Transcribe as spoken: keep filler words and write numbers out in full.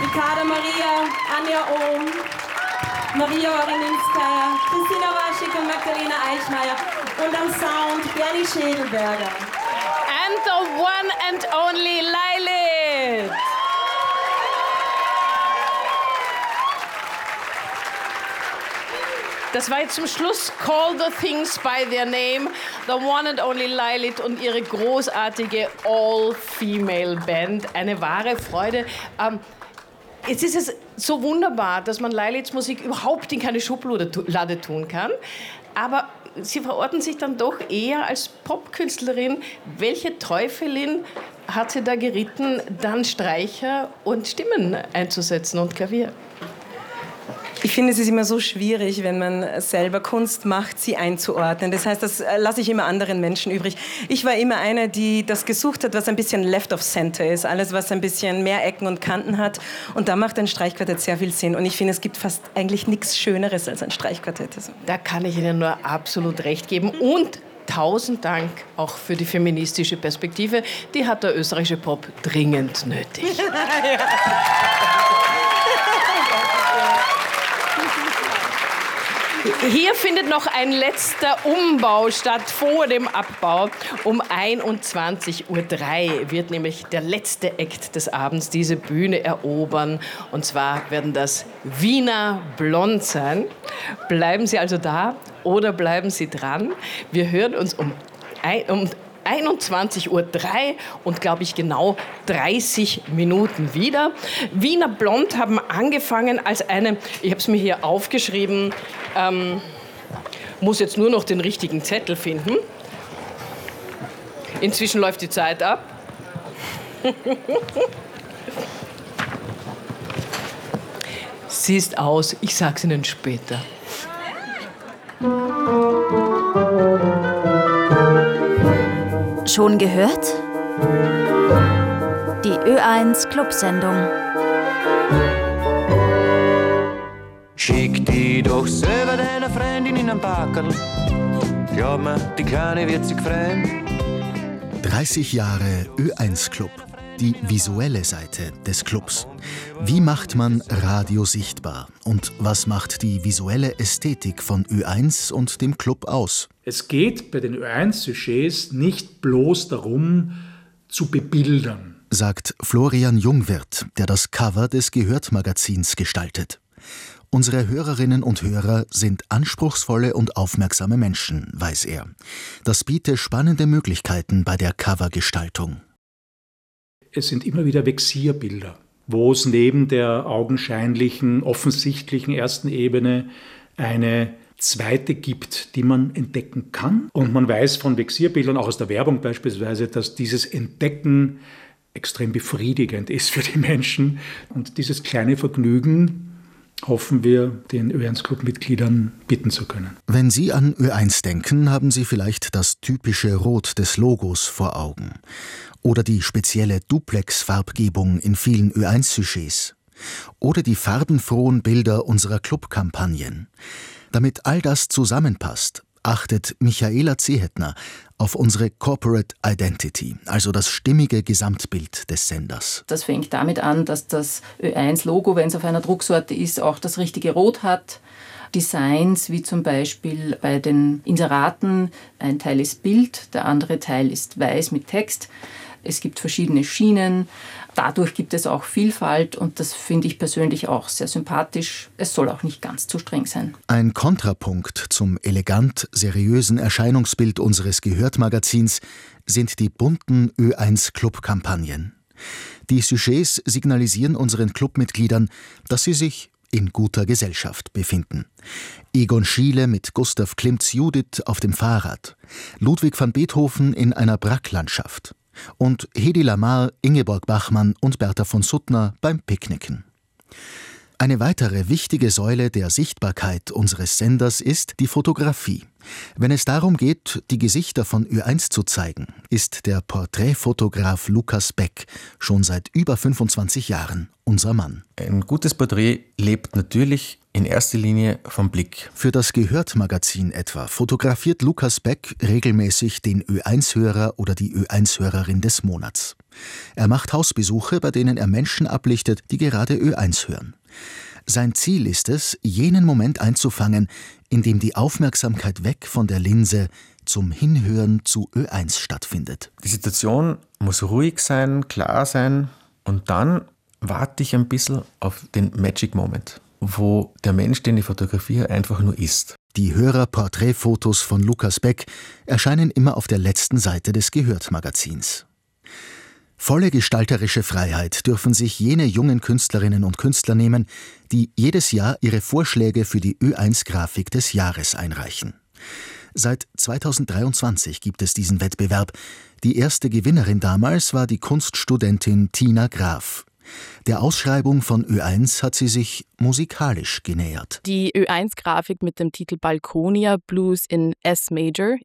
Ricarda Maria, Anja Ohm, Maria Orinimskaya, Christina Waschik und Magdalena Eichmeier und am Sound Bernie Schädelberger. And the one and only Lailit. Das war jetzt zum Schluss Call the Things by their name, the one and only Lailit und ihre großartige All-Female-Band. Eine wahre Freude. Ähm, jetzt ist es so wunderbar, dass man Lailits Musik überhaupt in keine Schublade tun kann. Aber Sie verorten sich dann doch eher als Popkünstlerin. Welche Teufelin hat Sie da geritten, dann Streicher und Stimmen einzusetzen und Klavier? Ich finde, es ist immer so schwierig, wenn man selber Kunst macht, sie einzuordnen. Das heißt, das lasse ich immer anderen Menschen übrig. Ich war immer eine, die das gesucht hat, was ein bisschen left of center ist. Alles, was ein bisschen mehr Ecken und Kanten hat. Und da macht ein Streichquartett sehr viel Sinn. Und ich finde, es gibt fast eigentlich nichts Schöneres als ein Streichquartett. Also. Da kann ich Ihnen nur absolut recht geben. Und tausend Dank auch für die feministische Perspektive. Die hat der österreichische Pop dringend nötig. Ja. Hier findet noch ein letzter Umbau statt vor dem Abbau. Um einundzwanzig Uhr drei wird nämlich der letzte Act des Abends diese Bühne erobern. Und zwar werden das Wiener Blond sein. Bleiben Sie also da oder bleiben Sie dran. Wir hören uns um, um einundzwanzig Uhr drei und, glaube ich, genau dreißig Minuten wieder. Wiener Blond haben angefangen als eine, ich habe es mir hier aufgeschrieben, ähm, muss jetzt nur noch den richtigen Zettel finden. Inzwischen läuft die Zeit ab. Sie ist aus, ich sag's Ihnen später. Schon gehört? Die Ö eins Clubsendung. Schick die doch selber deiner Freundin in ein Packerl. Glaub mir, die Kleine wird sich freuen. dreißig Jahre Ö eins Club. Die visuelle Seite des Clubs. Wie macht man Radio sichtbar? Und was macht die visuelle Ästhetik von Ö eins und dem Club aus? Es geht bei den Ö eins-Sujets nicht bloß darum, zu bebildern, sagt Florian Jungwirth, der das Cover des Gehört-Magazins gestaltet. Unsere Hörerinnen und Hörer sind anspruchsvolle und aufmerksame Menschen, weiß er. Das biete spannende Möglichkeiten bei der Covergestaltung. Es sind immer wieder Vexierbilder, wo es neben der augenscheinlichen, offensichtlichen ersten Ebene eine zweite gibt, die man entdecken kann. Und man weiß von Vexierbildern, auch aus der Werbung beispielsweise, dass dieses Entdecken extrem befriedigend ist für die Menschen. Und dieses kleine Vergnügen hoffen wir, den Ö eins Club-Mitgliedern bieten zu können. Wenn Sie an Ö eins denken, haben Sie vielleicht das typische Rot des Logos vor Augen. Oder die spezielle Duplex-Farbgebung in vielen Ö eins-Sujets. Oder die farbenfrohen Bilder unserer Clubkampagnen. Damit all das zusammenpasst, achtet Michaela Zehetner auf unsere Corporate Identity, also das stimmige Gesamtbild des Senders. Das fängt damit an, dass das Ö eins Logo, wenn es auf einer Drucksorte ist, auch das richtige Rot hat. Designs, wie zum Beispiel bei den Inseraten, ein Teil ist Bild, der andere Teil ist weiß mit Text. Es gibt verschiedene Schienen. Dadurch gibt es auch Vielfalt und das finde ich persönlich auch sehr sympathisch. Es soll auch nicht ganz zu streng sein. Ein Kontrapunkt zum elegant seriösen Erscheinungsbild unseres Gehört-Magazins sind die bunten Ö eins Club-Kampagnen. Die Sujets signalisieren unseren Clubmitgliedern, dass sie sich in guter Gesellschaft befinden. Egon Schiele mit Gustav Klimts Judith auf dem Fahrrad, Ludwig van Beethoven in einer Bracklandschaft und Hedi Lamar, Ingeborg Bachmann und Bertha von Suttner beim Picknicken. Eine weitere wichtige Säule der Sichtbarkeit unseres Senders ist die Fotografie. Wenn es darum geht, die Gesichter von Ö eins zu zeigen, ist der Porträtfotograf Lukas Beck schon seit über fünfundzwanzig Jahren unser Mann. Ein gutes Porträt lebt natürlich in erster Linie vom Blick. Für das Gehört-Magazin etwa fotografiert Lukas Beck regelmäßig den Ö eins Hörer oder die Ö eins Hörerin des Monats. Er macht Hausbesuche, bei denen er Menschen ablichtet, die gerade Ö eins hören. Sein Ziel ist es, jenen Moment einzufangen, in dem die Aufmerksamkeit weg von der Linse zum Hinhören zu Ö eins stattfindet. Die Situation muss ruhig sein, klar sein und dann warte ich ein bisschen auf den Magic Moment, wo der Mensch, den ich fotografiere, einfach nur ist. Die Hörer-Porträtfotos von Lukas Beck erscheinen immer auf der letzten Seite des Gehört-Magazins. Volle gestalterische Freiheit dürfen sich jene jungen Künstlerinnen und Künstler nehmen, die jedes Jahr ihre Vorschläge für die Ö eins Grafik des Jahres einreichen. Seit zweitausenddreiundzwanzig gibt es diesen Wettbewerb. Die erste Gewinnerin damals war die Kunststudentin Tina Graf. Der Ausschreibung von Ö eins hat sie sich musikalisch genähert. Die Ö eins Grafik mit dem Titel Balkonia Blues in S-Major